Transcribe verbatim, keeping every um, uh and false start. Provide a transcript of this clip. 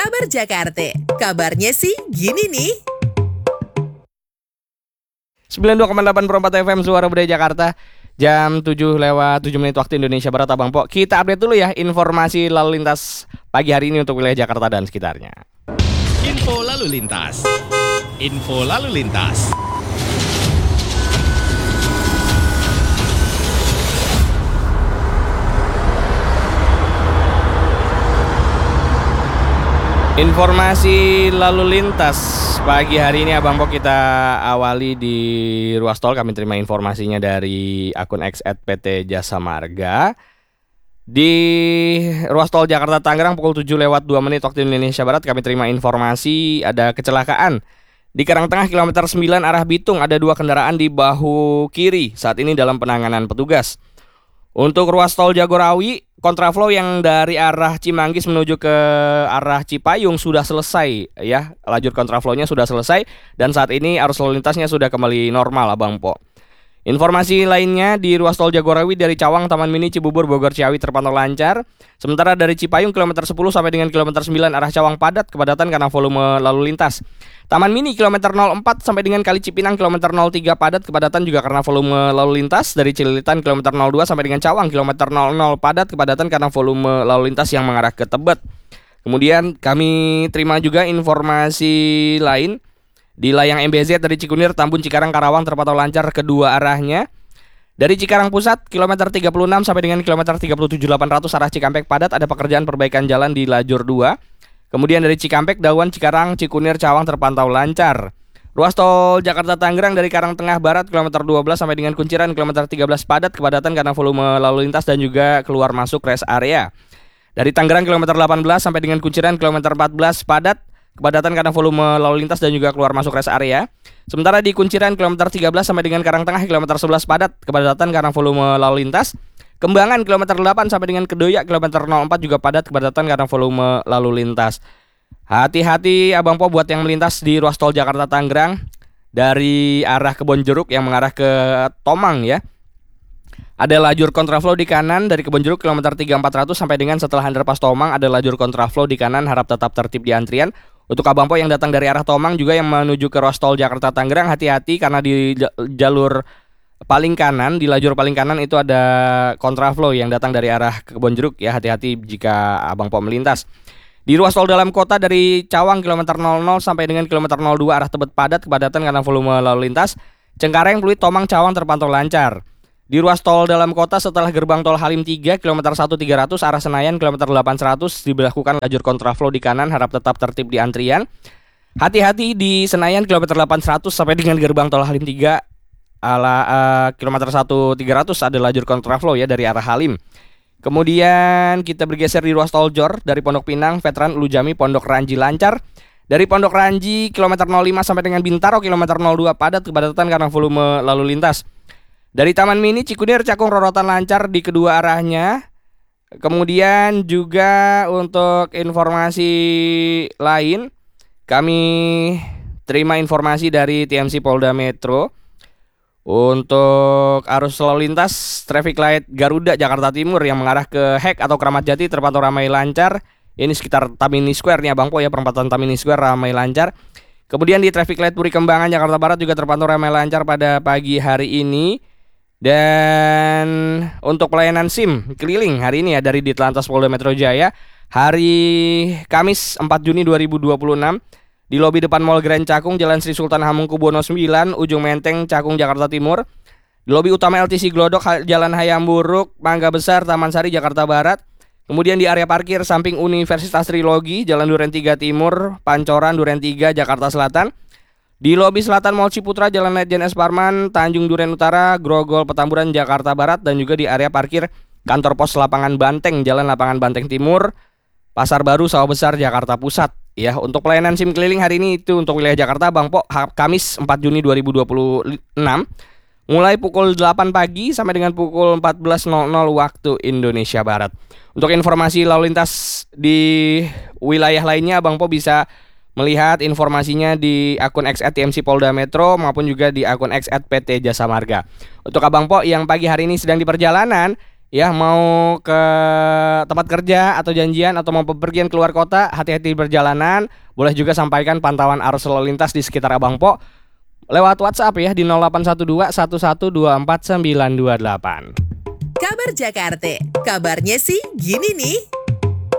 Kabar Jakarta. Kabarnya sih gini nih. sembilan puluh dua koma delapan Perempat F M Suara Budaya Jakarta. Jam tujuh lewat tujuh menit waktu Indonesia Barat, Abang Po. Kita update dulu ya informasi lalu lintas pagi hari ini untuk wilayah Jakarta dan sekitarnya. Info lalu lintas. Info lalu lintas. Informasi lalu lintas pagi hari ini, Abang Po, kita awali di ruas tol. Kami terima informasinya dari akun X at P T Jasa Marga. Di ruas tol Jakarta Tangerang pukul tujuh lewat dua menit waktu Indonesia Barat, kami terima informasi ada kecelakaan di Karangtengah kilometer sembilan arah Bitung. Ada dua kendaraan di bahu kiri saat ini dalam penanganan petugas. Untuk ruas tol Jagorawi, kontraflow yang dari arah Cimanggis menuju ke arah Cipayung sudah selesai ya. Lajur kontraflownya sudah selesai dan saat ini arus lalu lintasnya sudah kembali normal, Abang Po. Informasi lainnya di ruas tol Jagorawi dari Cawang, Taman Mini, Cibubur, Bogor, Ciawi terpantau lancar. Sementara dari Cipayung kilometer sepuluh sampai dengan kilometer sembilan arah Cawang padat kepadatan karena volume lalu lintas. Taman Mini kilometer nol empat sampai dengan Kali Cipinang kilometer nol tiga padat kepadatan juga karena volume lalu lintas. Dari Cililitan kilometer nol dua sampai dengan Cawang kilometer nol nol padat kepadatan karena volume lalu lintas yang mengarah ke Tebet. Kemudian kami terima juga informasi lain di layang M B Z dari Cikunir, Tambun, Cikarang, Karawang terpantau lancar kedua arahnya. Dari Cikarang Pusat kilometer tiga puluh enam sampai dengan kilometer tiga puluh tujuh delapan ratus arah Cikampek padat, ada pekerjaan perbaikan jalan di lajur dua. Kemudian dari Cikampek, Dawan, Cikarang, Cikunir, Cawang terpantau lancar. Ruas tol Jakarta Tangerang dari Karangtengah Barat kilometer dua belas sampai dengan Kunciran kilometer tiga belas padat kepadatan karena volume lalu lintas dan juga keluar masuk rest area. Dari Tangerang kilometer delapan belas sampai dengan Kunciran kilometer empat belas padat kepadatan karena volume lalu lintas dan juga keluar masuk rest area. Sementara di Kunciran kilometer tiga belas sampai dengan Karangtengah kilometer sebelas padat kepadatan karena volume lalu lintas. Kembangan kilometer delapan sampai dengan Kedoya kilometer nol empat juga padat kepadatan karena volume lalu lintas. Hati-hati, Abang Po, buat yang melintas di ruas tol Jakarta Tangerang dari arah Kebonjeruk yang mengarah ke Tomang ya. Ada lajur kontraflow di kanan dari Kebonjeruk kilometer tiga empat ratus sampai dengan setelah underpass Tomang ada lajur kontraflow di kanan, harap tetap tertib di antrian. Untuk Abang Po yang datang dari arah Tomang juga yang menuju ke ruas tol Jakarta Tangerang, hati-hati karena di jalur paling kanan, di lajur paling kanan itu ada kontraflow yang datang dari arah Kebonjeruk ya, hati-hati jika Abang Po melintas. Di ruas tol dalam kota dari Cawang kilometer nol nol sampai dengan kilometer nol dua arah Tebet padat kepadatan karena volume lalu lintas. Cengkareng, Pluit, Tomang, Cawang terpantau lancar. Di ruas tol dalam kota setelah gerbang tol Halim tiga kilometer satu tiga ratus arah Senayan kilometer delapan seratus diberlakukan lajur kontraflow di kanan, harap tetap tertib di antrian. Hati-hati di Senayan kilometer delapan seratus sampai dengan gerbang tol Halim tiga ala uh, kilometer satu tiga ratus ada lajur kontraflow ya dari arah Halim. Kemudian kita bergeser di ruas tol Jor dari Pondok Pinang, Veteran, Ulu Jami, Pondok Ranji lancar. Dari Pondok Ranji kilometer nol lima sampai dengan Bintaro kilometer nol dua padat kepadatan karena volume lalu lintas. Dari Taman Mini, Cikunir, Cakung, Rorotan lancar di kedua arahnya. Kemudian juga untuk informasi lain, kami terima informasi dari T M C Polda Metro. Untuk arus lalu lintas, traffic light Garuda Jakarta Timur yang mengarah ke Hek atau Kramat Jati terpantau ramai lancar. Ini sekitar Tamini Square nih, Abang Po ya, perempatan Tamini Square ramai lancar. Kemudian di traffic light Puri Kembangan Jakarta Barat juga terpantau ramai lancar pada pagi hari ini. Dan untuk pelayanan SIM keliling hari ini ya dari Ditlantas Polda Metro Jaya, hari Kamis empat Juni dua ribu dua puluh enam di lobi depan Mall Grand Cakung, Jalan Sri Sultan Hamengkubuwono sembilan, Ujung Menteng, Cakung, Jakarta Timur. Di lobi utama L T C Glodok, Jalan Hayam Buruk, Mangga Besar, Taman Sari, Jakarta Barat. Kemudian di area parkir samping Universitas Trilogi, Jalan Duren tiga Timur, Pancoran, Duren tiga, Jakarta Selatan. Di lobi selatan Mall Ciputra, Jalan Ledjen S. Parman, Tanjung Duren Utara, Grogol, Petamburan, Jakarta Barat. Dan juga di area parkir kantor pos Lapangan Banteng, Jalan Lapangan Banteng Timur, Pasar Baru, Sawah Besar, Jakarta Pusat. Ya, untuk pelayanan SIM keliling hari ini itu untuk wilayah Jakarta, Bang Po, Kamis empat Juni dua ribu dua puluh enam. Mulai pukul delapan pagi sampai dengan pukul empat belas nol nol waktu Indonesia Barat. Untuk informasi lalu lintas di wilayah lainnya, Bang Po bisa melihat informasinya di akun X at T M C Polda Metro maupun juga di akun X at P T Jasa Marga. Untuk Abang Po yang pagi hari ini sedang di perjalanan, Ya, mau ke tempat kerja atau janjian atau mau bepergian keluar kota, hati-hati di perjalanan. Boleh juga sampaikan pantauan arus lalu lintas di sekitar Abang Po lewat WhatsApp ya di nol delapan satu dua satu satu dua empat sembilan dua delapan. Kabar Jakarta, kabarnya sih gini nih.